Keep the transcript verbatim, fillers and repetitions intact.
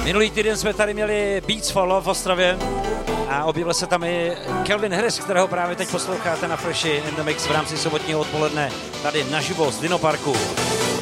Minulý týden jsme tady měli Beats for Love v Ostravě a objevil se tam i Calvin Harris, kterého právě teď posloucháte na Freshi in the Mix v rámci sobotního odpoledne tady naživo z Dino Parku.